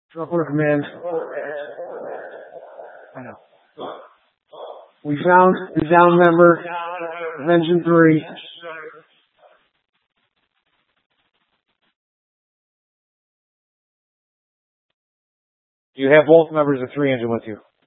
Drop order command. I know. We found the down member of engine 3. Do you have both members of 3 engine with you?